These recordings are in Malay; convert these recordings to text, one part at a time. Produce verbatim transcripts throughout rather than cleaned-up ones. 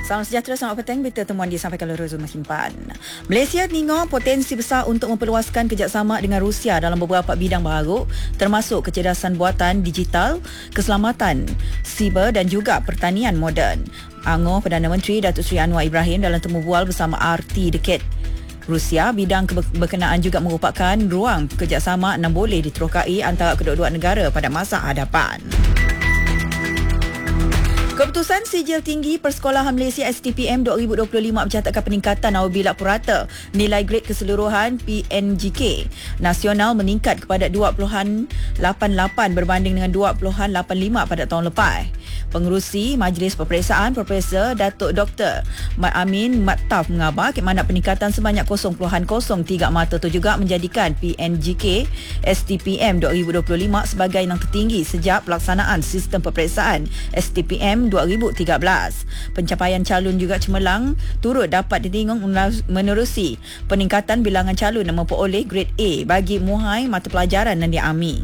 Salam sejahtera, selamat petang. Berita temuan disampaikan oleh Rozul Mahimpan. Malaysia tengok potensi besar untuk memperluaskan kerjasama dengan Rusia dalam beberapa bidang baru, termasuk kecerdasan buatan digital, keselamatan, siber dan juga pertanian moden. Angoh Perdana Menteri Datuk Seri Anwar Ibrahim dalam temu bual bersama R T Decade Rusia. Bidang berkenaan juga merupakan ruang kerjasama yang boleh diterokai antara kedua-dua negara pada masa hadapan. Keputusan Sijil Tinggi Persekolahan Malaysia S T P M dua ribu dua puluh lima mencatatkan peningkatan apabila purata nilai grade keseluruhan P N G K nasional meningkat kepada dua perpuluhan lapan lapan berbanding dengan dua perpuluhan lapan lima pada tahun lepas. Pengerusi Majlis Peperiksaan Profesor Datuk Doktor Mat Amin Mattaf mengabar ke mana peningkatan sebanyak kosong perpuluhan kosong tiga mata itu juga menjadikan P N G K S T P M dua ribu dua puluh lima sebagai yang tertinggi sejak pelaksanaan sistem peperiksaan S T P M dua ribu tiga belas. Pencapaian calon juga cemerlang turut dapat ditengok menerusi peningkatan bilangan calon yang memperoleh grade A bagi muhai mata pelajaran yang diambil.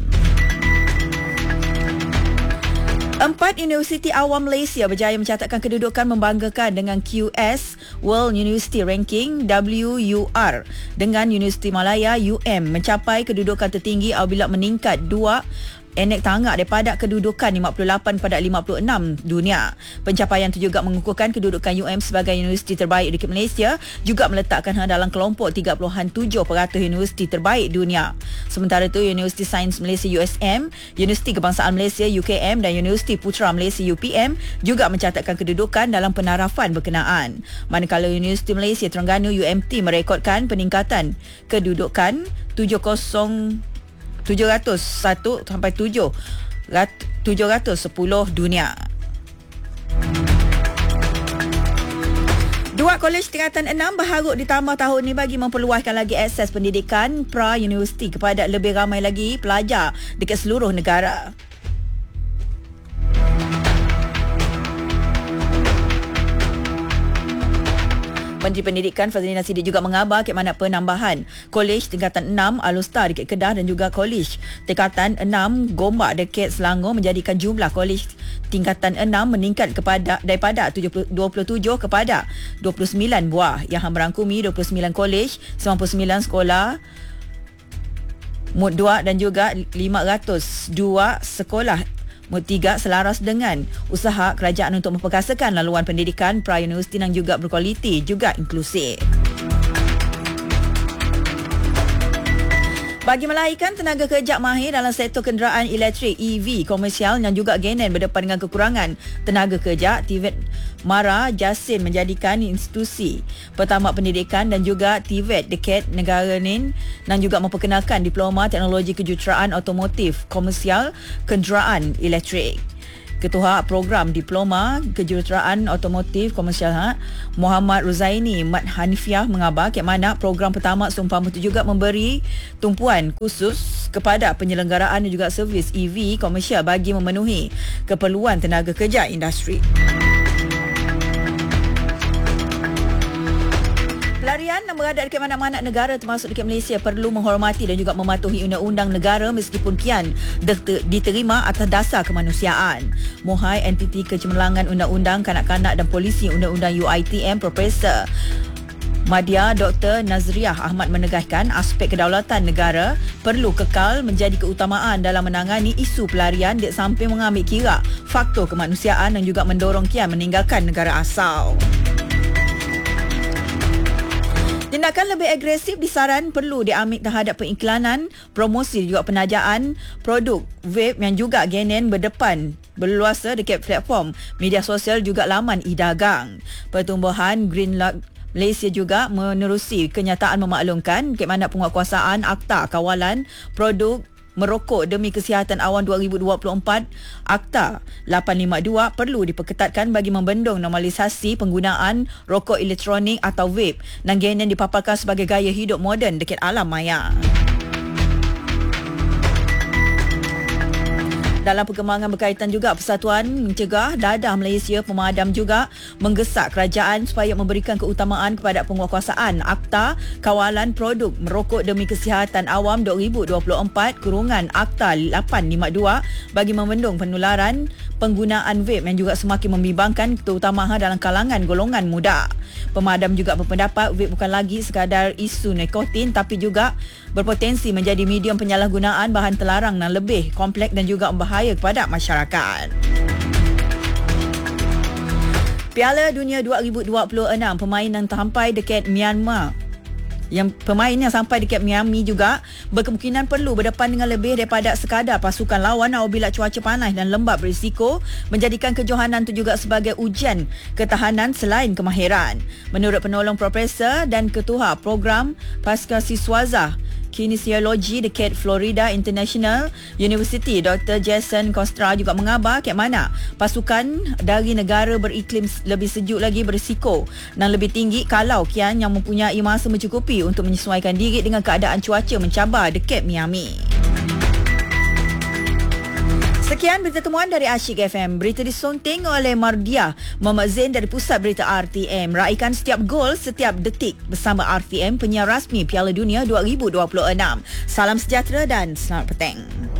Empat Universiti Awam Malaysia berjaya mencatatkan kedudukan membanggakan dengan Q S World University Ranking W U R dengan Universiti Malaya U M mencapai kedudukan tertinggi apabila meningkat dua Enek tanggak daripada kedudukan lima puluh lapan pada lima puluh enam dunia. Pencapaian itu juga mengukuhkan kedudukan U M sebagai universiti terbaik di Malaysia, juga meletakkan dalam kelompok tiga puluh tujuh peratus universiti terbaik dunia. Sementara itu, Universiti Sains Malaysia U S M, Universiti Kebangsaan Malaysia U K M dan Universiti Putra Malaysia U P M juga mencatatkan kedudukan dalam penarafan berkenaan. Manakala Universiti Malaysia Terengganu U M T merekodkan peningkatan kedudukan tujuh kosong tujuh ratus satu sampai tujuh ratus sepuluh dunia. Dua kolej tingkatan enam berharap ditambah tahun ini bagi memperluaskan lagi akses pendidikan pra-universiti kepada lebih ramai lagi pelajar dekat seluruh negara. Menteri Pendidikan Fazlina Siddiq juga mengabar ke mana penambahan kolej tingkatan enam Alustar dekat Kedah dan juga kolej tingkatan enam Gombak dekat Selangor menjadikan jumlah kolej tingkatan enam meningkat kepada daripada dua puluh tujuh kepada dua puluh sembilan buah yang merangkumi dua puluh sembilan kolej, sembilan puluh sembilan sekolah Mud dua dan juga lima ratus dua sekolah Mud tiga selaras dengan usaha kerajaan untuk memperkasakan laluan pendidikan pra-universiti yang juga berkualiti juga inklusif. Bagi melahirkan tenaga kerja mahir dalam sektor kenderaan elektrik E V komersial yang juga genen berdepan dengan kekurangan tenaga kerja, T V E T Mara Jasin menjadikan institusi pertama pendidikan dan juga T V E T dekat negara ini dan juga memperkenalkan diploma teknologi kejuruteraan otomotif komersial kenderaan elektrik. Ketua Program Diploma Kejuruteraan Otomotif Komersial ha, Muhammad Ruzaini Mat Hanifiah mengabar ke mana program pertama seumpama itu juga memberi tumpuan khusus kepada penyelenggaraan dan juga servis E V komersial bagi memenuhi keperluan tenaga kerja industri. Pelarian yang berada dekat mana-mana negara termasuk dekat Malaysia perlu menghormati dan juga mematuhi undang-undang negara meskipun kian diterima atas dasar kemanusiaan. Muhai Entiti Kecemerlangan Undang-Undang Kanak-Kanak dan Polisi Undang-Undang U I T M Profesor Madya Doktor Nazriah Ahmad menegaskan aspek kedaulatan negara perlu kekal menjadi keutamaan dalam menangani isu pelarian di samping mengambil kira faktor kemanusiaan dan juga mendorong kian meninggalkan negara asal. Tindakan lebih agresif disaran perlu diambil terhadap pengiklanan, promosi juga penajaan produk vape yang juga genen berdepan berluasa dekat platform media sosial juga laman e-dagang. Pertumbuhan Greenlock Malaysia juga menerusi kenyataan memaklumkan ke mana penguatkuasaan Akta Kawalan Produk Merokok Demi Kesihatan Awan dua ribu dua puluh empat Akta lapan lima dua perlu diperketatkan bagi membendung normalisasi penggunaan rokok elektronik atau vape dan genen dipaparkan sebagai gaya hidup moden dekat alam maya. Dalam perkembangan berkaitan juga, Persatuan Mencegah Dadah Malaysia Pemadam juga menggesak kerajaan supaya memberikan keutamaan kepada penguatkuasaan Akta Kawalan Produk Merokok Demi Kesihatan Awam dua ribu dua puluh empat kurungan Akta lapan lima dua bagi membendung penularan penggunaan vape yang juga semakin membimbangkan terutamanya dalam kalangan golongan muda. Pemadam juga berpendapat vape bukan lagi sekadar isu nikotin tapi juga berpotensi menjadi medium penyalahgunaan bahan terlarang yang lebih kompleks dan juga berbahaya kepada masyarakat. Piala Dunia dua ribu dua puluh enam, pemain yang terhampai dekat Myanmar yang pemain yang sampai dekat Miami juga berkemungkinan perlu berdepan dengan lebih daripada sekadar pasukan lawan apabila cuaca panas dan lembap berisiko menjadikan kejohanan itu juga sebagai ujian ketahanan selain kemahiran. Menurut penolong profesor dan ketua program Pasca Siswaza Kinesiologi dekat Florida International University, Doktor Jason Kostra juga mengabar ke mana pasukan dari negara beriklim lebih sejuk lagi berisiko dan lebih tinggi kalau kian yang mempunyai masa mencukupi untuk menyesuaikan diri dengan keadaan cuaca mencabar dekat Miami. Sekian berita temuan dari Asyik F M. Berita disunting oleh Mardia Muhammad Zain dari Pusat Berita R T M. Raikan setiap gol setiap detik bersama R T M, penyiar rasmi Piala Dunia dua ribu dua puluh enam. Salam sejahtera dan selamat petang.